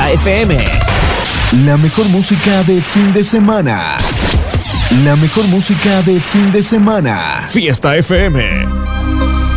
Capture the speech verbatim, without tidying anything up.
Fiesta F M. La mejor música de fin de semana. La mejor música de fin de semana. Fiesta F M.